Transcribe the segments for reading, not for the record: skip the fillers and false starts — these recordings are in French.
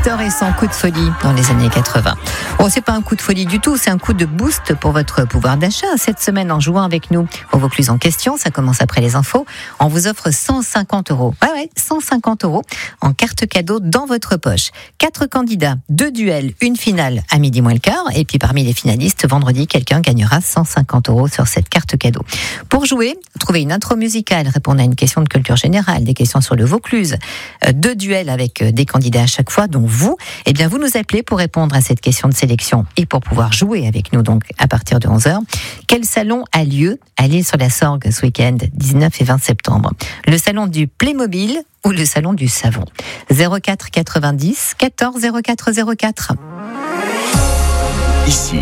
Castor et son coup de folie dans les années 80. Bon, c'est pas un coup de folie du tout, c'est un coup de boost pour votre pouvoir d'achat. Cette semaine, en jouant avec nous au Vaucluse en question, ça commence après les infos, on vous offre 150 €. Ouais, 150 € en carte cadeau dans votre poche. 4 candidats, 2 duels, une finale à midi moins le quart. Et puis parmi les finalistes, vendredi, quelqu'un gagnera 150 € sur cette carte cadeau. Pour jouer, trouvez une intro musicale, répondre à une question de culture générale, des questions sur le Vaucluse, 2 duels avec des candidats à chaque fois, dont vous. Eh bien, vous nous appelez pour répondre à cette question de sélection et pour pouvoir jouer avec nous donc à partir de 11h. Quel salon a lieu à l'Île-sur-la-Sorgue ce week-end, 19 et 20 septembre? Le salon du Playmobil ou le salon du savon? 04 90 14 04 04. Ici,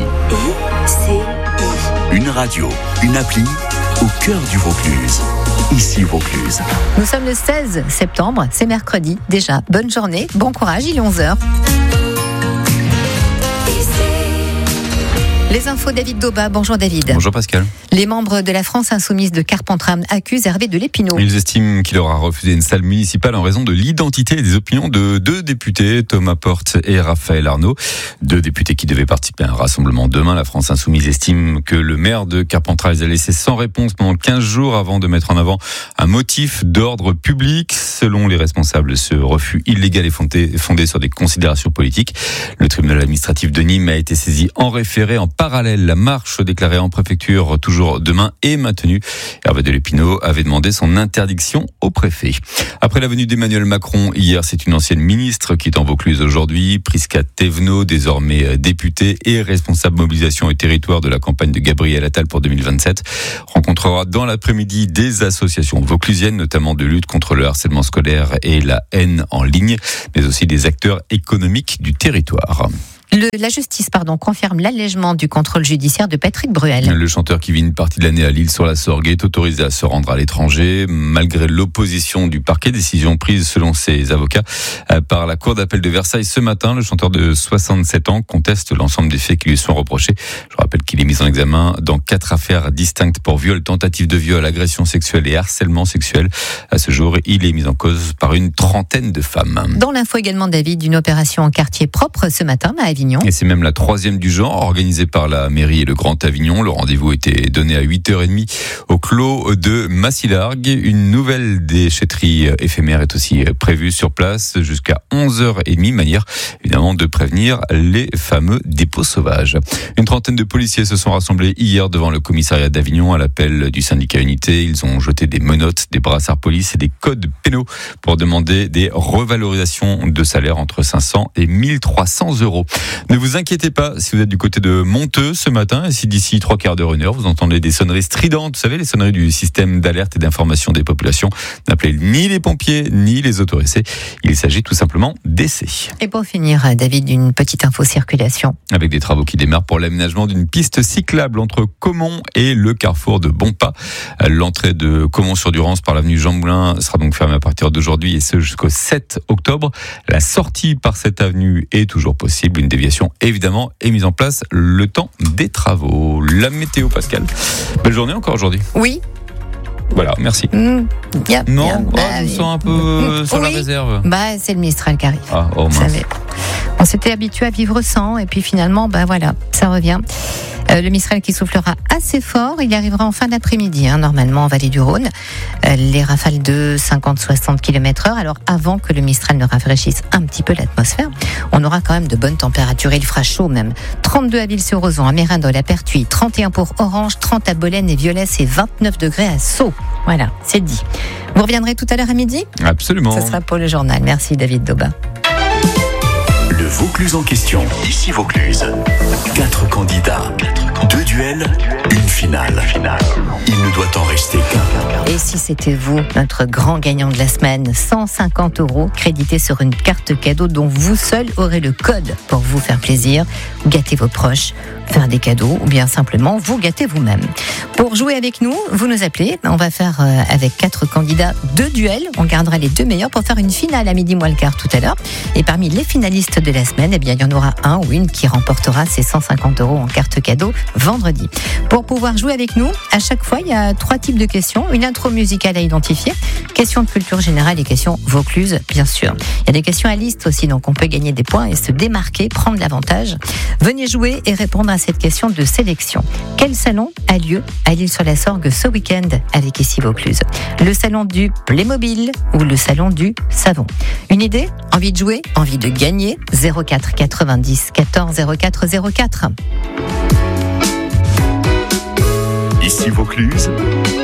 une radio, une appli au cœur du Vaucluse. Ici Vaucluse. Nous sommes le 16 septembre, c'est mercredi déjà. Bonne journée, bon courage, il est 11h. Les infos, David Daubin. Bonjour David. Bonjour Pascal. Les membres de la France Insoumise de Carpentras accusent Hervé de Lépinot. Ils estiment qu'il aura refusé une salle municipale en raison de l'identité et des opinions de 2 députés, Thomas Porte et Raphaël Arnaud. 2 députés qui devaient participer à un rassemblement demain. La France Insoumise estime que le maire de Carpentras les a laissés sans réponse pendant 15 jours avant de mettre en avant un motif d'ordre public. Selon les responsables, ce refus illégal est fondé sur des considérations politiques. Le tribunal administratif de Nîmes a été saisi en référé. En parallèle, la marche déclarée en préfecture toujours demain est maintenue. Hervé de Lépinot avait demandé son interdiction au préfet. Après la venue d'Emmanuel Macron hier, c'est une ancienne ministre qui est en Vaucluse aujourd'hui. Prisca Thévenot, désormais députée et responsable mobilisation et territoire de la campagne de Gabriel Attal pour 2027, rencontrera dans l'après-midi des associations vauclusiennes, notamment de lutte contre le harcèlement scolaire et la haine en ligne, mais aussi des acteurs économiques du territoire. La justice confirme l'allègement du contrôle judiciaire de Patrick Bruel. Le chanteur qui vit une partie de l'année à l'Île-sur-la-Sorgue est autorisé à se rendre à l'étranger, malgré l'opposition du parquet, décision prise selon ses avocats par la Cour d'appel de Versailles ce matin. Le chanteur de 67 ans conteste l'ensemble des faits qui lui sont reprochés. Je rappelle qu'il est mis en examen dans 4 affaires distinctes pour viol, tentative de viol, agression sexuelle et harcèlement sexuel. À ce jour, il est mis en cause par une trentaine de femmes. Dans l'info également, David, d'une opération en quartier propre ce matin à Avignon. Et c'est même la 3e du genre, organisée par la mairie et le Grand Avignon. Le rendez-vous était donné à 8h30 au clos de Massillargues. Une nouvelle déchetterie éphémère est aussi prévue sur place jusqu'à 11h30, manière évidemment de prévenir les fameux dépôts sauvages. Une trentaine de policiers se sont rassemblés hier devant le commissariat d'Avignon à l'appel du syndicat Unité. Ils ont jeté des menottes, des brassards police et des codes pénaux pour demander des revalorisations de salaire entre 500 et 1300 €. Ne vous inquiétez pas si vous êtes du côté de Monteux ce matin et si d'ici 3 quarts d'heure, 1 heure, vous entendez des sonneries stridentes, vous savez, les sonneries du système d'alerte et d'information des populations. N'appelez ni les pompiers ni les autorisés. Il s'agit tout simplement d'essais. Et pour finir, David, une petite info circulation. Avec des travaux qui démarrent pour l'aménagement d'une piste cyclable entre Caumont et le carrefour de Bonpas. L'entrée de Caumont-sur-Durance par l'avenue Jean Moulin sera donc fermée à partir d'aujourd'hui et ce jusqu'au 7 octobre. La sortie par cette avenue est toujours possible. Une déviation évidemment est mise en place le temps des travaux. La météo, Pascal. Belle journée encore aujourd'hui. Oui. Voilà, merci. Non, je me sens un peu sur la réserve. C'est le Mistral qui arrive. Oh mince. On s'était habitué à vivre sans et puis finalement, voilà, ça revient. Le Mistral qui soufflera assez fort, il arrivera en fin d'après-midi, normalement en vallée du Rhône. Les rafales de 50-60 km/h. Alors avant que le Mistral ne rafraîchisse un petit peu l'atmosphère, on aura quand même de bonnes températures. Il fera chaud même. 32 à Ville-sur-Ozon, à Mérindol, à Pertuis, 31 pour Orange, 30 à Bolène et Violès et 29 degrés à Sceaux. Voilà, c'est dit. Vous reviendrez tout à l'heure à midi ? Absolument. Ce sera pour le journal. Merci David Daubin. Le Vaucluse en question. Ici Vaucluse. 4 candidats. 2 duels, une finale. Il ne doit en rester qu'un. Et si c'était vous, notre grand gagnant de la semaine, 150 € crédités sur une carte cadeau dont vous seul aurez le code pour vous faire plaisir, gâter vos proches. faire des cadeaux ou bien simplement vous gâter vous-même. Pour jouer avec nous, vous nous appelez. On va faire avec 4 candidats 2 duels. On gardera les 2 meilleurs pour faire une finale à midi moins le quart tout à l'heure. Et parmi les finalistes de la semaine, eh bien, il y en aura un ou une qui remportera ses 150 € en carte cadeau vendredi. Pour pouvoir jouer avec nous, à chaque fois, il y a 3 types de questions. Une intro musicale à identifier, questions de culture générale et questions Vaucluse, bien sûr. Il y a des questions à liste aussi, donc on peut gagner des points et se démarquer, prendre l'avantage. Venez jouer et répondre à cette question de sélection. Quel salon a lieu à l'Île-sur-la-Sorgue ce week-end avec ici Vaucluse? Le salon du Playmobil ou le salon du savon? Une idée? Envie de jouer? Envie de gagner? 04 90 14 04 04. Ici Vaucluse.